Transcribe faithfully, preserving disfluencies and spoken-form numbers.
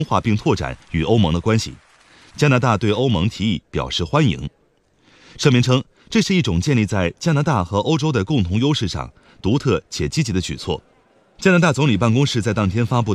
化并拓展与欧盟的关系。加拿大对欧盟提议表示欢迎。声明称，这是一种建立在加拿大和欧洲的共同优势上独特且积极的举措。加拿大总理办公室在当天发布